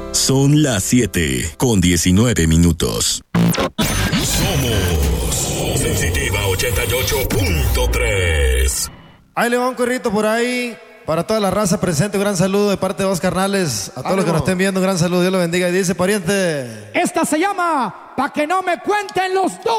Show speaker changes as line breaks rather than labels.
Son las 7:19. Somos Sensitiva 88.3.
Ahí le va un corrito por ahí para toda la raza presente. Un gran saludo de parte de dos carnales. A todos los que nos estén viendo, un gran saludo. Dios los bendiga. Y dice, pariente.
Esta se llama Pa' que no me cuenten los dos.